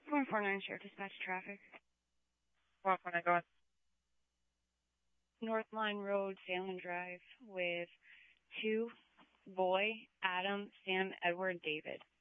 149 Sheriff Dispatch Traffic. 149, go on. North Line Road, Salem Drive, with 2, Boy, Adam, Sam, Edward, David.